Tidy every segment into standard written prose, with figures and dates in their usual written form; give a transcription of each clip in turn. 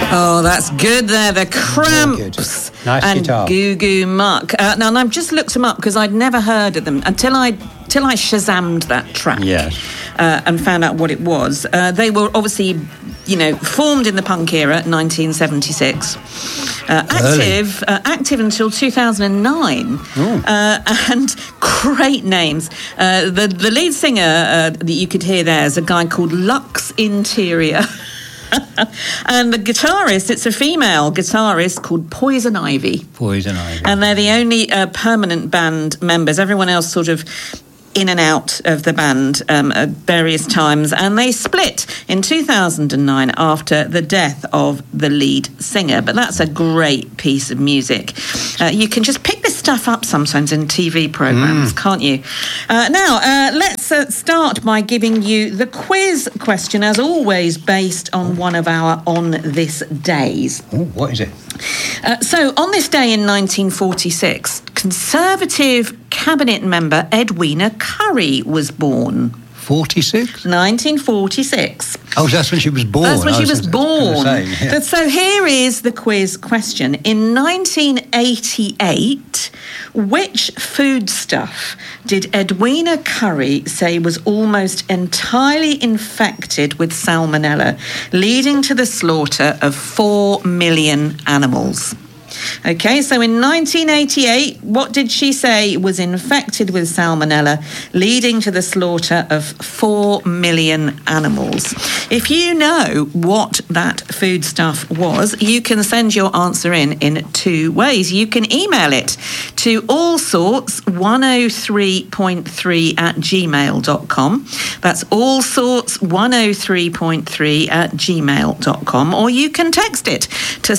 Oh, that's good there. The Cramps. Nice and guitar. Goo Goo Muck. Now, and I've just looked them up because I'd never heard of them until I Shazammed that track. Yes. And found out what it was. They were obviously, formed in the punk era, 1976. Active until 2009. And great names. The lead singer that you could hear there is a guy called Lux Interior. And the guitarist, it's a female guitarist called Poison Ivy. And they're the only permanent band members. Everyone else sort of in and out of the band at various times, and they split in 2009 after the death of the lead singer. But that's a great piece of music. You can just pick this stuff up sometimes in TV programmes, can't you? Now, let's start by giving you the quiz question, as always, based on one of our On This Days. Oh, what is it? So, on this day in 1946, Conservative cabinet member Edwina Currie was born. 46? 1946. Oh, that's when she was born. That's when she was born. Yeah. So here is the quiz question. In 1988, which foodstuff did Edwina Currie say was almost entirely infected with salmonella, leading to the slaughter of 4 million animals? Okay, so in 1988, what did she say was infected with salmonella, leading to the slaughter of 4 million animals? If you know what that foodstuff was, you can send your answer in 2 ways. You can email it to allsorts103.3@gmail.com. That's allsorts103.3@gmail.com. Or you can text it to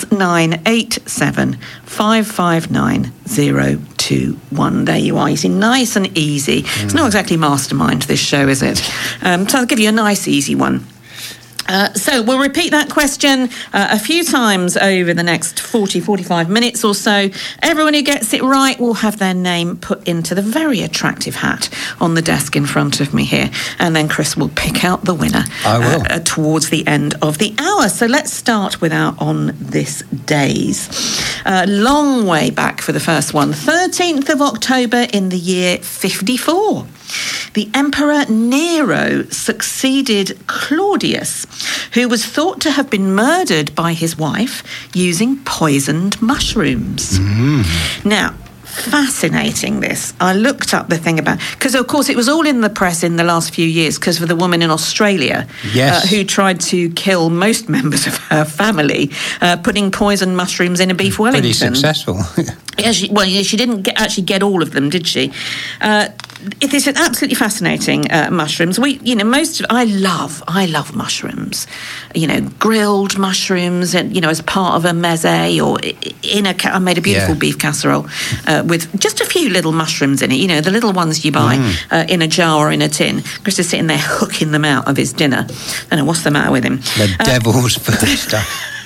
6987559 There you are. You see, nice and easy. It's not exactly mastermind, this show, is it? So I'll give you a nice, easy one. So we'll repeat that question a few times over the next 45 minutes or so. Everyone who gets it right will have their name put into the very attractive hat on the desk in front of me here. And then Chris will pick out the winner towards the end of the hour. So let's start with our On This Days. Long way back for the first one. 13th of October in the year 54. The Emperor Nero succeeded Claudius, who was thought to have been murdered by his wife using poisoned mushrooms. Now, fascinating this. I looked up the thing about, because of course it was all in the press in the last few years because of the woman in Australia who tried to kill most members of her family, putting poisoned mushrooms in a beef Wellington. Pretty successful. She didn't actually get all of them, did she? It is absolutely fascinating, mushrooms. I love mushrooms. Grilled mushrooms, and as part of a meze or I made a beautiful beef casserole with just a few little mushrooms in it. The little ones you buy in a jar or in a tin. Chris is sitting there hooking them out of his dinner. I don't know what's the matter with him. The devil's food stuff.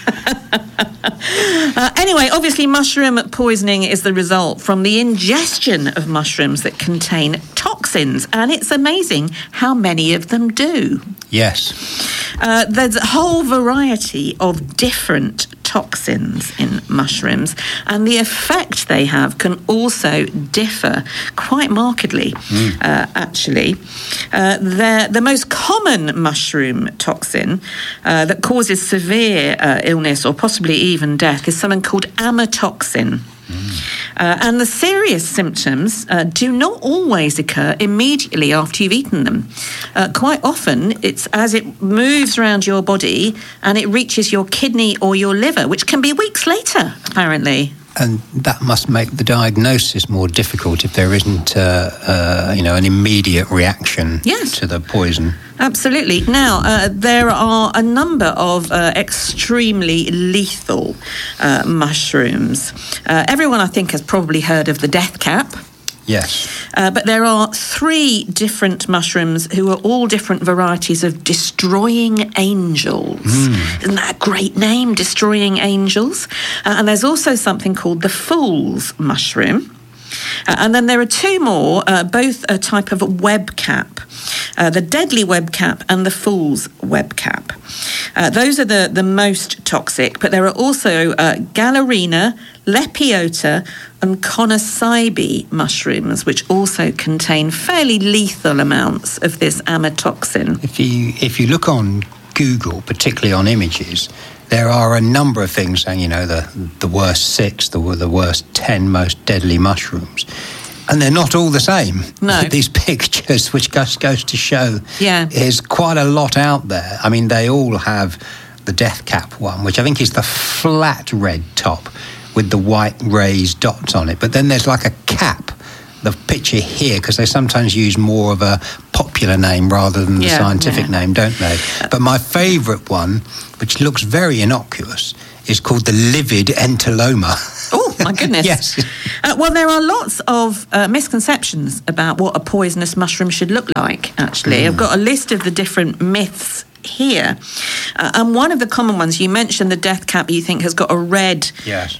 Anyway, obviously mushroom poisoning is the result from the ingestion of mushrooms that contain toxins, and it's amazing how many of them do. Yes. There's a whole variety of different toxins in mushrooms, and the effect they have can also differ quite markedly, actually. The most common mushroom toxin that causes severe illness or possibly even death is something called amatoxin. And the serious symptoms do not always occur immediately after you've eaten them. Quite often, it's as it moves around your body and it reaches your kidney or your liver, which can be weeks later, apparently. And that must make the diagnosis more difficult if there isn't, an immediate reaction to the poison. Absolutely. Now, there are a number of extremely lethal mushrooms. Everyone, I think, has probably heard of the death cap. Yes. But there are 3 different mushrooms who are all different varieties of destroying angels. Isn't that a great name, destroying angels? And there's also something called the fool's mushroom. And then there are two more, both a type of webcap, the deadly webcap and the fool's webcap. Those are the most toxic, but there are also Galerina, Lepiota and Conocybe mushrooms, which also contain fairly lethal amounts of this amatoxin. If you look on Google, particularly on images, there are a number of things saying, the worst 6, the worst 10 most deadly mushrooms. And they're not all the same. No. These pictures, which goes to show there's quite a lot out there. I mean, they all have the death cap one, which I think is the flat red top with the white raised dots on it. But then there's like a cap, the picture here, because they sometimes use more of a popular name rather than the scientific name, don't they? But my favourite one, which looks very innocuous, is called the livid entoloma. Oh, my goodness. Yes. Well, there are lots of misconceptions about what a poisonous mushroom should look like, actually. I've got a list of the different myths here. And one of the common ones, you mentioned the death cap, you think has got a red